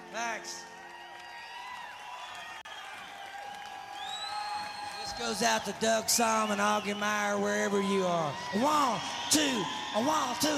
Thanks. This goes out to Doug Salm and Augie Meyer, wherever you are. 1, 2, 1, 2.